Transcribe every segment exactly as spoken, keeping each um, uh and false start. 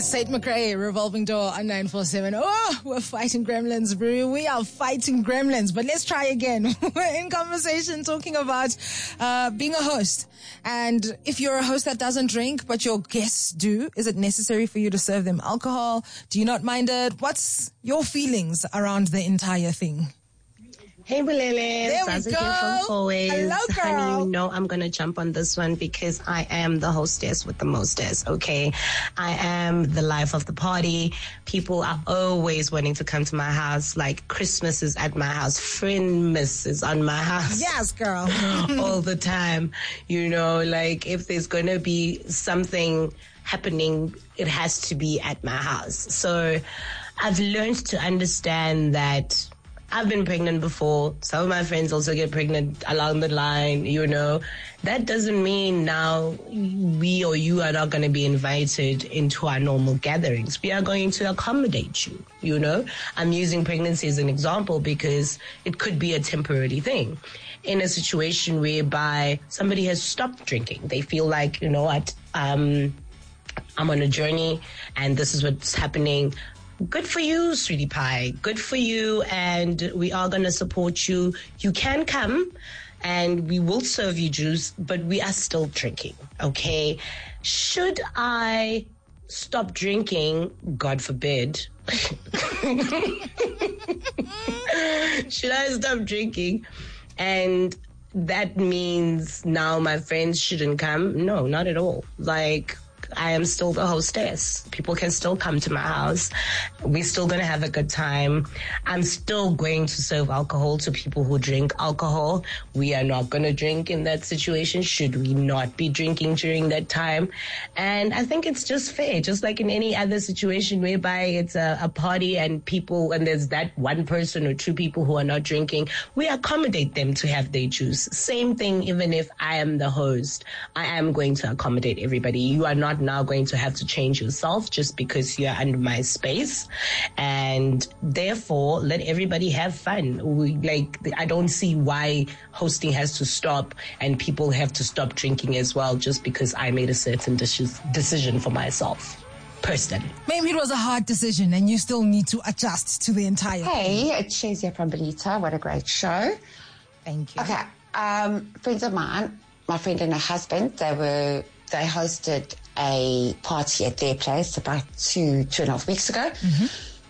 It's Tate McRae, Revolving Door on nine four seven. Oh, we're fighting gremlins, bro. We are fighting gremlins. But let's try again. We're in conversation talking about uh, being a host. And if you're a host that doesn't drink, but your guests do, is it necessary for you to serve them alcohol? Do you not mind it? What's your feelings around the entire thing? Hey, Bulele. There we Zaza go. here from Always. Hello, girl. Honey, you know I'm going to jump on this one because I am the hostess with the mostess, okay? I am the life of the party. People are always wanting to come to my house. Like, Christmas is at my house. Friendmas is on my house. Yes, girl. All the time. You know, like, if there's going to be something happening, it has to be at my house. So I've learned to understand that I've been pregnant before. Some of my friends also get pregnant along the line, you know. That doesn't mean now we or you are not going to be invited into our normal gatherings. We are going to accommodate you, you know. I'm using pregnancy as an example because it could be a temporary thing. In a situation whereby somebody has stopped drinking, they feel like, you know what, um, I'm on a journey and this is what's happening. Good for you, sweetie pie. Good for you. And we are going to support you. You can come and we will serve you juice, but we are still drinking. Okay. Should I stop drinking? God forbid. Should I stop drinking? And that means now my friends shouldn't come? No, not at all. Like, I am still the hostess. People can still come to my house. We're still going to have a good time. I'm still going to serve alcohol to people who drink alcohol. We are not going to drink in that situation. Should we not be drinking during that time? And I think it's just fair, just like in any other situation whereby it's a, a party and people, and there's that one person or two people who are not drinking, we accommodate them to have their juice. Same thing, even if I am the host, I am going to accommodate everybody. You are not now going to have to change yourself just because you're under my space, and therefore let everybody have fun. We, like, I don't see why hosting has to stop and people have to stop drinking as well just because I made a certain de- decision for myself personally. Maybe it was a hard decision and you still need to adjust to the entire Hey, it's Shazia from Belita. What a great show. Thank you. Okay, um, friends of mine, my friend and her husband, they were they hosted a party at their place about two, two and a half weeks ago. Mm-hmm.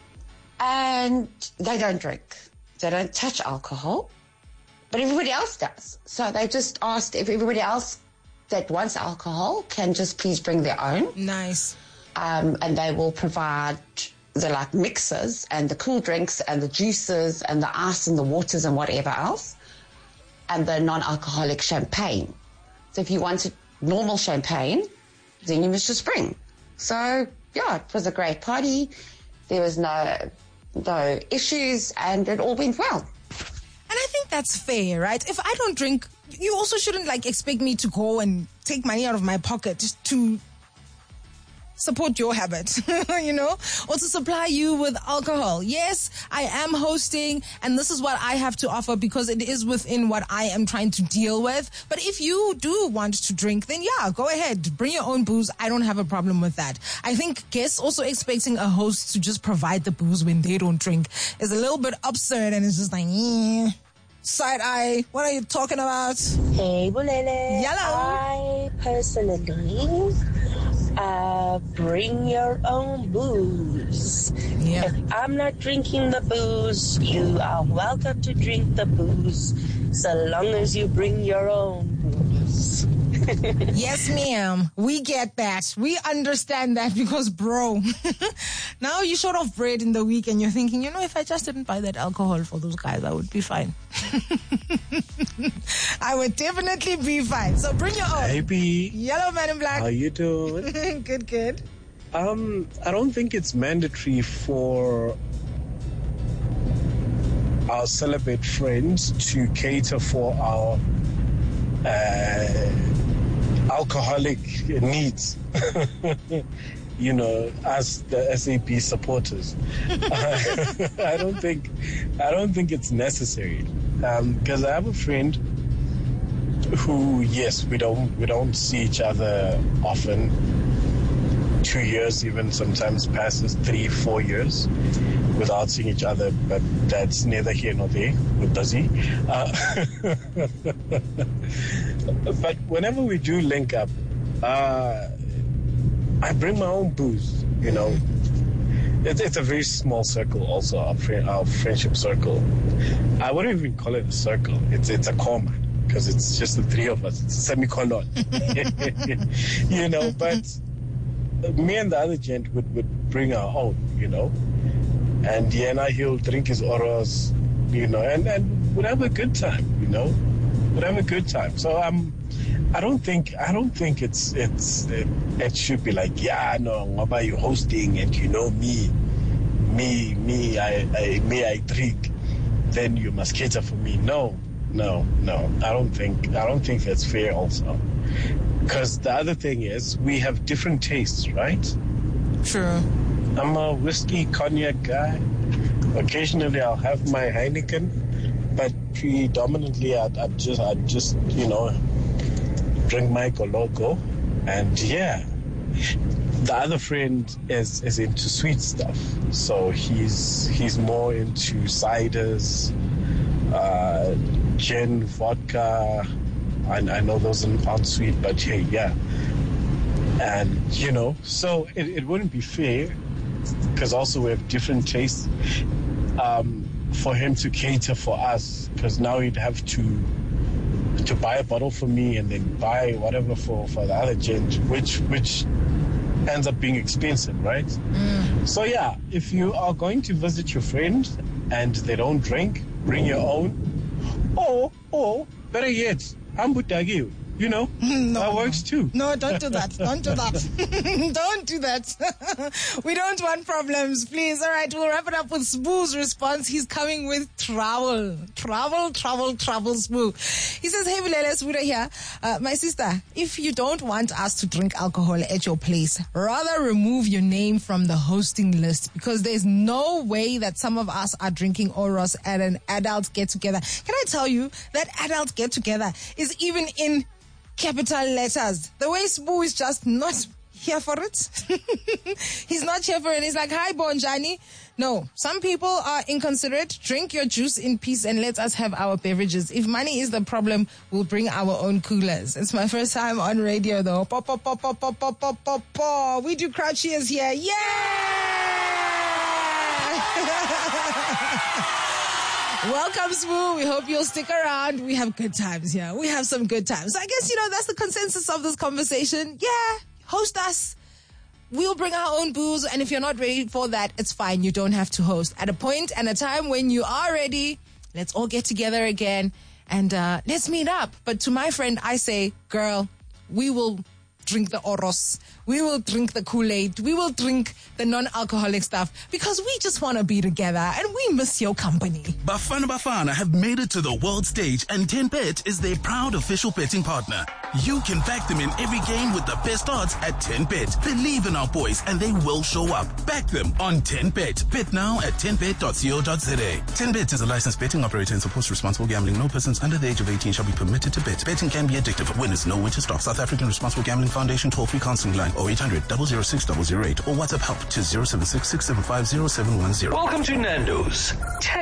And they don't drink. They don't touch alcohol. But everybody else does. So they just asked if everybody else that wants alcohol can just please bring their own. Nice. Um, and they will provide the like mixers and the cool drinks and the juices and the ice and the waters and whatever else. And the non-alcoholic champagne. So if you wanted normal champagne, then you must just bring. So, yeah, it was a great party. There was no no issues, and it all went well. And I think that's fair, right? If I don't drink, you also shouldn't, like, expect me to go and take money out of my pocket just to support your habit, you know, or to supply you with alcohol. Yes, I am hosting, and this is what I have to offer because it is within what I am trying to deal with. But if you do want to drink, then yeah, go ahead. Bring your own booze. I don't have a problem with that. I think guests also expecting a host to just provide the booze when they don't drink is a little bit absurd, and it's just like, eh. Side eye, what are you talking about? Hey, Bulele. Yellow. I personally uh, bring your own booze. Yeah. If I'm not drinking the booze, you are welcome to drink the booze, so long as you bring your own booze. Yes, ma'am. We get that. We understand that because, bro, now you're short of bread in the week and you're thinking, you know, if I just didn't buy that alcohol for those guys, I would be fine. I would definitely be fine. So bring your own. Hey, B. Yellow man in black. How you doing? Good, good. Um, I don't think it's mandatory for our celibate friends to cater for our uh, alcoholic needs. You know, as the S A P supporters, I don't think, I don't think it's necessary. Because um, I have a friend who, yes, we don't, we don't see each other often. two years, even sometimes passes three, four years without seeing each other, but that's neither here nor there. We're busy. Uh, but whenever we do link up, uh, I bring my own booze, you know. It, it's a very small circle also, our, fri- our friendship circle. I wouldn't even call it a circle. It's, it's a comma, because it's just the three of us. It's a semicolon. You know, but me and the other gent would, would bring our own, you know. And Yena, he'll drink his oros, you know, and, and would have a good time, you know. Would have a good time. So I'm... Um, I don't think I don't think it's it's it, it should be like, yeah, no, what about you hosting and you know me me me I, I me I drink, then you must cater for me. No, no, no. I don't think I don't think that's fair also. Because the other thing is we have different tastes, right? True. I'm a whiskey cognac guy. Occasionally I'll have my Heineken, but predominantly I'd, I'd just I'd just, you know, drink my Goloko. And yeah, the other friend is is into sweet stuff, so he's he's more into ciders, uh, gin, vodka. I, I know those aren't sweet, but hey, yeah. And you know, so it, it wouldn't be fair, because also we have different tastes, um, for him to cater for us, because now he'd have to to buy a bottle for me and then buy whatever for, for the other gent, which which ends up being expensive, right? Mm. So yeah, if you are going to visit your friend and they don't drink, bring your own. Or, or better yet, hambutagi. You know, no, that works too. No, don't do that. Don't do that. Don't do that. We don't want problems, please. All right, we'll wrap it up with Spoo's response. He's coming with travel. Travel, travel, travel, Spoo. He says, hey, Bulele, Spuda here. Uh, my sister, if you don't want us to drink alcohol at your place, rather remove your name from the hosting list, because there's no way that some of us are drinking Oros at an adult get-together. Can I tell you that adult get-together is even in capital letters. The way Spoo is just not here for it. He's not here for it. He's like, hi, Bonjani. No, some people are inconsiderate. Drink your juice in peace and let us have our beverages. If money is the problem, we'll bring our own coolers. It's my first time on radio, though. Pop, pop, pop, pop, pop, pop, pop, pop, pop. We do crowd cheers here. Yeah! Welcome, Spoo. We hope you'll stick around. We have good times here. We have some good times. So I guess, you know, that's the consensus of this conversation. Yeah, host us. We'll bring our own booze. And if you're not ready for that, it's fine. You don't have to host. At a point and a time when you are ready, let's all get together again and uh, let's meet up. But to my friend, I say, girl, we will drink the Oros. We will drink the Kool-Aid. We will drink the non-alcoholic stuff because we just want to be together and we miss your company. Bafana Bafana have made it to the world stage and ten bet is their proud official betting partner. You can back them in every game with the best odds at ten bet. Believe in our boys and they will show up. Back them on ten bet. Bet now at ten bet dot co dot za. ten bet is a licensed betting operator and supports responsible gambling. No persons under the age of eighteen shall be permitted to bet. Betting can be addictive. Winners know when to stop. South African Responsible Gambling Foundation toll-free counseling line oh eight hundred, zero zero six, zero zero eight or WhatsApp help to zero seven six, six seven five, zero seven one zero. Welcome to Nando's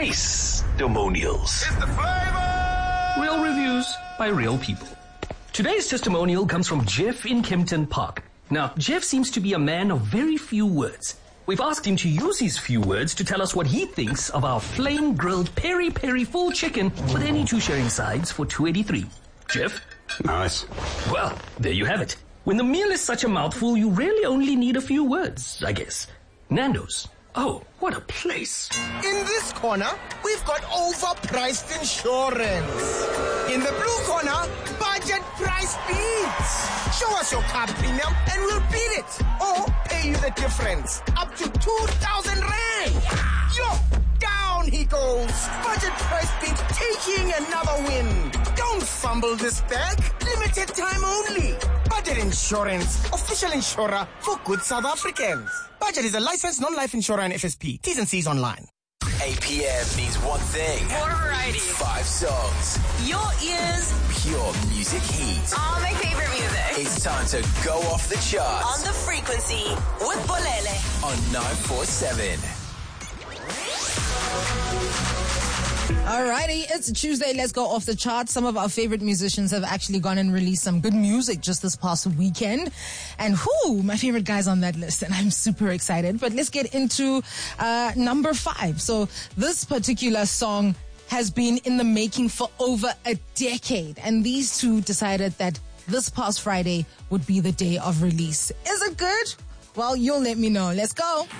Taste-Demonials. It's the flavor! Real reviews by real people. Today's testimonial comes from Jeff in Kempton Park. Now, Jeff seems to be a man of very few words. We've asked him to use his few words to tell us what he thinks of our flame-grilled peri-peri full chicken with any two sharing sides for two eighty-three. Jeff? Nice. Well, there you have it. When the meal is such a mouthful, you really only need a few words, I guess. Nando's. Oh, what a place. In this corner, we've got overpriced insurance. In the blue corner, budget price beats. Show us your car premium and we'll beat it. Or pay you the difference. Up to two thousand rand. Yo, down he goes. Budget price beats taking another win. Don't fumble this bag. Limited time only. Budget Insurance. Official insurer for good South Africans. Budget is a licensed non-life insurer and F S P. T's and C's online. eight p.m. means one thing. What a variety. Five songs. Your ears. Pure music heat. All my favorite music. It's time to go off the charts. On the frequency with Bolele. On nine four seven. Alrighty, it's Tuesday. Let's go off the charts. Some of our favorite musicians have actually gone and released some good music just this past weekend. And whoo, my favorite guys on that list. And I'm super excited. But let's get into uh, number five. So this particular song has been in the making for over a decade. And these two decided that this past Friday would be the day of release. Is it good? Well, you'll let me know. Let's go.